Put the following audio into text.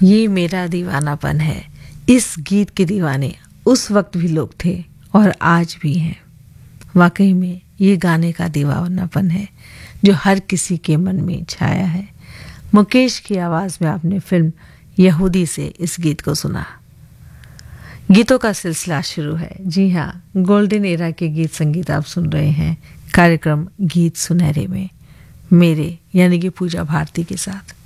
ये मेरा दीवानापन है। इस गीत के दीवाने उस वक्त भी लोग थे और आज भी हैं। वाकई में ये गाने का दीवानापन है जो हर किसी के मन में छाया है। मुकेश की आवाज़ में आपने फिल्म यहूदी से इस गीत को सुना। गीतों का सिलसिला शुरू है। जी हाँ, गोल्डन एरा के गीत संगीत आप सुन रहे हैं कार्यक्रम गीत सुनहरे में, मेरे यानी कि पूजा भारती के साथ।